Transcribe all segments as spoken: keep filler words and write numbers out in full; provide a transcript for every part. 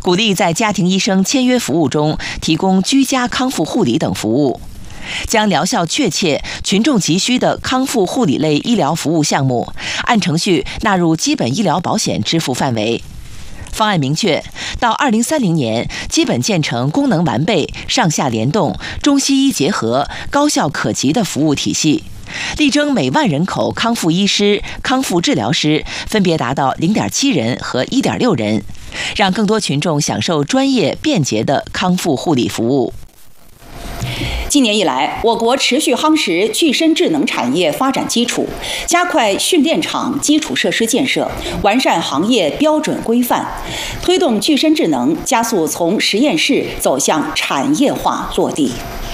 鼓励在家庭医生签约服务中提供居家康复护理等服务，将疗效确切、群众急需的康复护理类医疗服务项目按程序纳入基本医疗保险支付范围。方案明确，到二零三零年，基本建成功能完备、上下联动、中西医结合、高效可及的服务体系，力争每万人口康复医师、康复治疗师分别达到 零点七人和 一点六人，让更多群众享受专业便捷的康复护理服务。 近年以来，我国持续夯实具身智能产业发展基础，加快训练场基础设施建设，完善行业标准规范，推动具身智能加速从实验室走向产业化落地。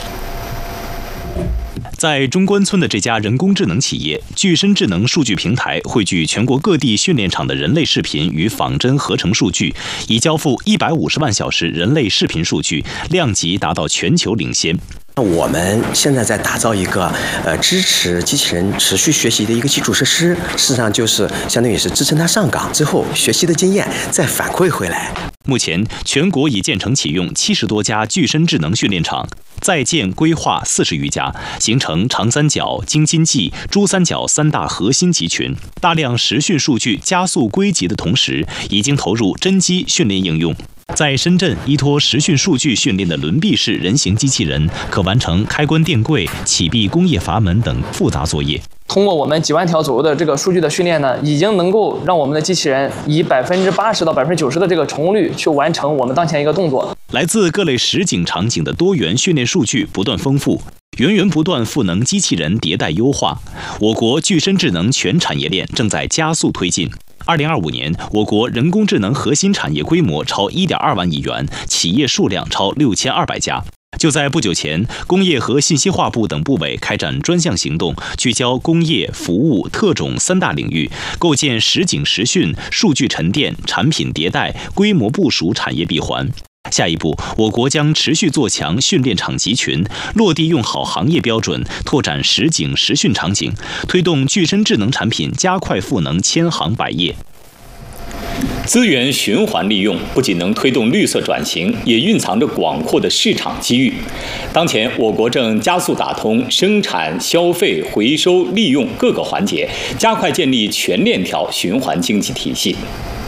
在中关村的这家人工智能企业，具身智能数据平台汇聚全国各地训练场的人类视频与仿真合成数据，已交付一百五十万小时人类视频数据，量级达到全球领先。 我们现在在打造一个呃支持机器人持续学习的一个基础设施，事实上就是相当于是支撑它上岗之后学习的经验再反馈回来。 目前，全国已建成启用七十多家具身智能训练场，在建规划四十余家，形成长三角、京津冀、珠三角三大核心集群。大量实训数据加速归集的同时，已经投入真机训练应用。在深圳，依托实训数据训练的轮臂式人形机器人，可完成开关电柜、启闭工业阀门等复杂作业。 通过我们几万条左右的这个数据的训练呢，已经能够让我们的机器人以百分之八十到百分之九十的这个成功率去完成我们当前一个动作。 来自各类实景场景的多元训练数据不断丰富，源源不断赋能机器人迭代优化。我国具身智能全产业链正在加速推进。二零二五年，我国人工智能核心产业规模超 一点二万亿元，企业数量超六千二百家。就在不久前，工业和信息化部等部委开展专项行动，聚焦工业、服务、特种三大领域，构建实景实训、数据沉淀、产品迭代、规模部署产业闭环。下一步，我国将持续做强训练场集群，落地用好行业标准，拓展实景实训场景，推动具身智能产品加快赋能千行百业。 资源循环利用不仅能推动绿色转型，也蕴藏着广阔的市场机遇。当前，我国正加速打通生产、消费、回收、利用各个环节，加快建立全链条循环经济体系。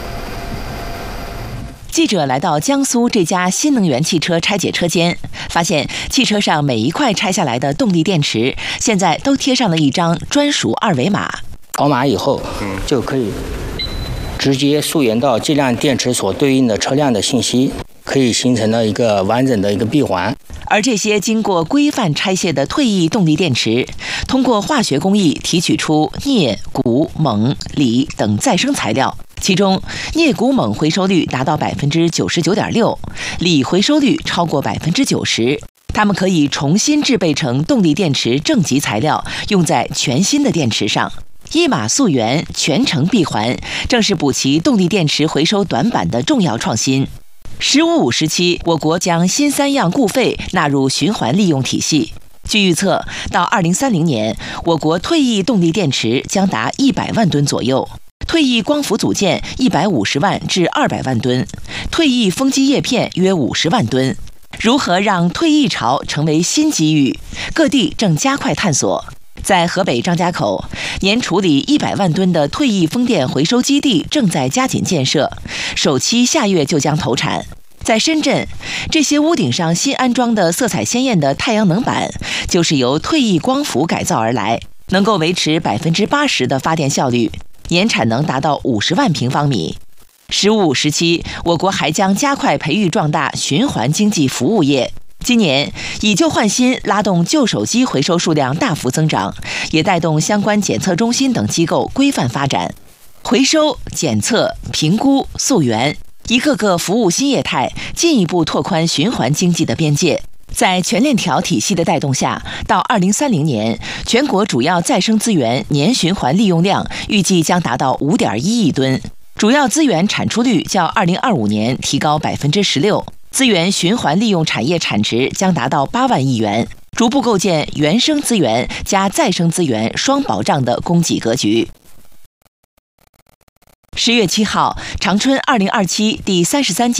记者来到江苏这家新能源汽车拆解车间，发现汽车上每一块拆下来的动力电池，现在都贴上了一张专属二维码。 扫码以后，就可以直接溯源到计量电池所对应的车辆的信息，可以形成了一个完整的一个闭环。 而这些经过规范拆卸的退役动力电池，通过化学工艺提取出镍、钴、锰、锂等再生材料，其中镍钴锰回收率达到百分之九十九点六，锂回收率超过百分之九十。它们可以重新制备成动力电池正极材料，用在全新的电池上。一码溯源，全程闭环，正是补齐动力电池回收短板的重要创新。十五五时期，我国将新三样固废纳入循环利用体系。据预测，到二零三零年，我国退役动力电池将达一百万吨左右，退役光伏组件一百五十万至二百万吨，退役风机叶片约五十万吨。如何让退役潮成为新机遇？各地正加快探索。在河北张家口，年处理一百万吨的退役风电回收基地正在加紧建设，首期下月就将投产。在深圳，这些屋顶上新安装的色彩鲜艳的太阳能板，就是由退役光伏改造而来，能够维持百分之八十的发电效率，年产能达到五十万平方米。十五五时期，我国还将加快培育壮大循环经济服务业。今年以旧换新拉动旧手机回收数量大幅增长，也带动相关检测中心等机构规范发展。回收、检测、评估、溯源，一个个服务新业态，进一步拓宽循环经济的边界。在全链条体系的带动下，到二零三零年，全国主要再生资源年循环利用量预计将达到五点一亿吨，主要资源产出率较二零二五年提高百分之十六。资源循环利用产业产值将达到八万亿元，逐步构建原生资源加再生资源双保障的供给格局。十月七号，长春二零二七第三十三届